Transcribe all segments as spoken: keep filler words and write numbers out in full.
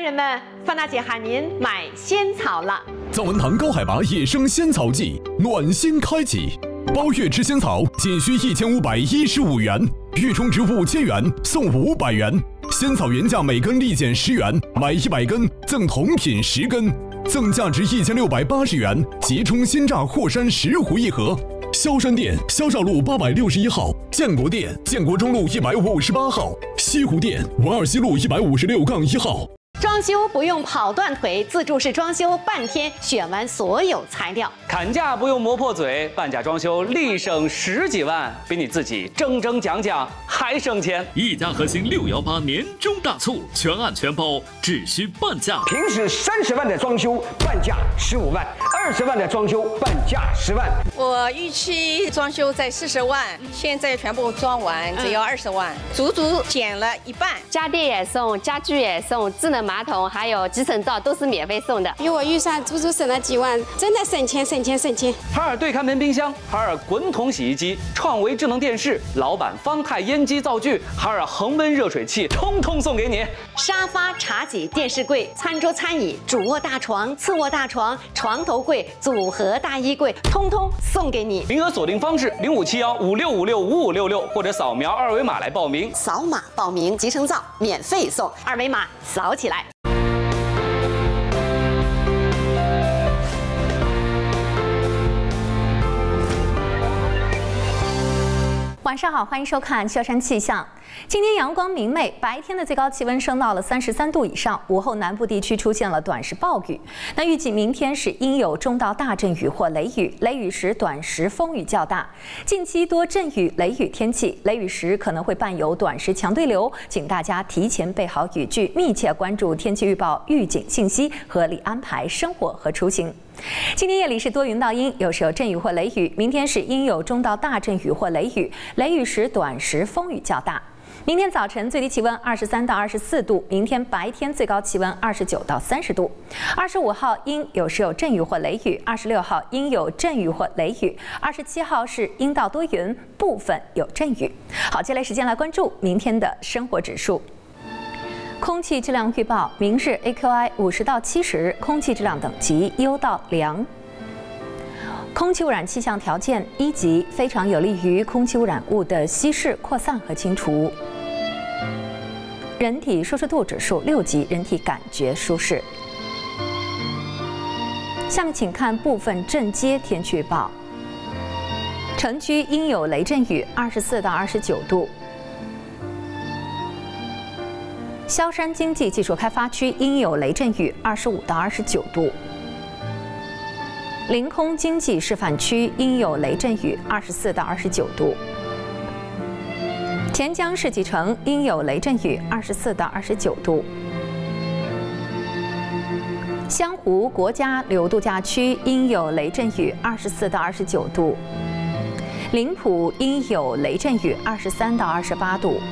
家人们，范大姐喊您买仙草了。 藏文堂高海拔野生仙草季暖心开启，包月吃仙草仅需一千五百一十五元，预充值五千元送五百元。仙草原价每根立减十元，买一百根赠同品十根，赠价值一千六百八十元即充鲜榨霍山石斛一盒。萧山店萧兆路八百六十一号，建国店建国中路一百五十八号，西湖店文二西路一百五十六杠一号。 装修不用跑断腿，自助式装修半天选完所有材料。 砍价不用磨破嘴，半价装修立省十几万，比你自己争争讲讲还省钱。 一家核心六幺八年终大促，全案全包，只需半价。 平时三十万的装修，半价十五万；二十万的装修，半价十万。 我预期装修在四十万，现在全部装完只要二十万，足足减了一半。 家电也送，家具也送，智能马桶还有集成灶都是免费送的。 比我预算足足省了几万，真的省钱省钱省钱。 海尔对看门冰箱、海尔滚筒洗衣机、创维智能电视、老板方太烟机灶具、海尔恒温热水器，通通送给你。 沙发、茶几、电视柜、餐桌、餐椅、主卧大床、次卧大床、床头柜、组合大衣柜，通通送给你。 名额锁定方式：零五七幺五六五六五五六六，或者扫描二维码来报名。 扫码报名，集成灶免费送，二维码扫起来。 晚上好，欢迎收看萧山气象。今天阳光明媚，白天的最高气温升到了三十三度以上，午后南部地区出现了短时暴雨。那预计明天是阴有中到大阵雨或雷雨，雷雨时短时风雨较大。近期多阵雨、雷雨天气，雷雨时可能会伴有短时强对流，请大家提前备好雨具，密切关注天气预报预警信息，合理安排生活和出行。今天夜里是多云到阴，有时有阵雨或雷雨。明天是阴有中到大阵雨或雷雨，雷雨时短时风雨较大。明天早晨最低气温二十三到二十四度，明天白天最高气温二十九到三十度。二十五号阴，有时有阵雨或雷雨；二十六号阴有阵雨或雷雨；二十七号是阴到多云，部分有阵雨。好，接下来时间来关注明天的生活指数。空气质量预报：明日 A Q I 五十到七十，空气质量等级优到良。空气污染气象条件一级，非常有利于空气污染物的稀释、扩散和清除。人体舒适度指数六级，人体感觉舒适。下面请看部分镇街天气预报：城区阴有雷阵雨，二十四到二十九度。萧山经济技术开发区阴有雷阵雨，二十五到二十九度。临空经济示范区阴有雷阵雨，二十四到二十九度。钱江世纪城阴有雷阵雨，二十四到二十九度。湘湖国家旅游度假区阴有雷阵雨，二十四到二十九度。临浦阴有雷阵雨，二十三到二十八度。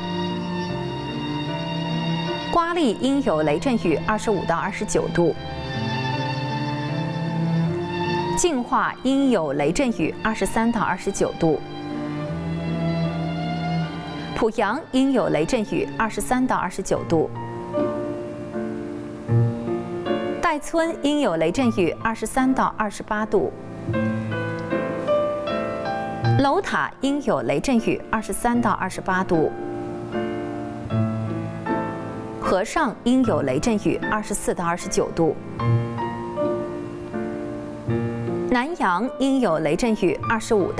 瓜沥阴有雷阵雨，二十五到二十九度。净化阴有雷阵雨，二十三到二十九度。濮阳阴有雷阵雨，二十三到二十九度。岱村阴有雷阵雨，二十三到二十八度。楼塔阴有雷阵雨，二十三到二十八度。和尚阴有雷阵雨，二十四到二十九度。南阳阴有雷阵雨，二十五到